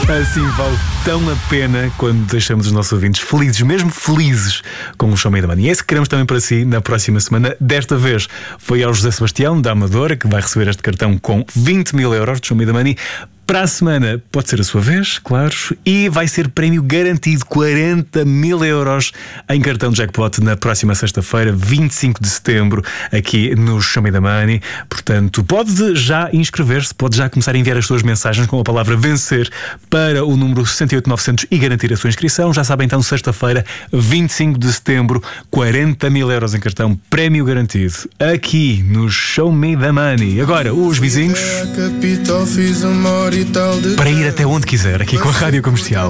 Assim vale tão a pena quando deixamos os nossos ouvintes felizes, mesmo felizes, com o Show Me the Money. E é isso que queremos também para si na próxima semana. Desta vez foi ao José Sebastião, da Amadora, que vai receber este cartão com 20 mil euros de Show Me the Money. Para a semana pode ser a sua vez, claro, e vai ser prémio garantido, 40 mil euros em cartão jackpot na próxima sexta-feira, 25 de setembro, aqui no Show Me the Money. Portanto, pode já inscrever-se, pode já começar a enviar as suas mensagens com a palavra vencer para o número 68900 e garantir a sua inscrição. Já sabem, então, sexta-feira, 25 de setembro, 40 mil euros em cartão, prémio garantido, aqui no Show Me the Money. Agora, os vizinhos, para ir até onde quiser, aqui com a Rádio Comercial.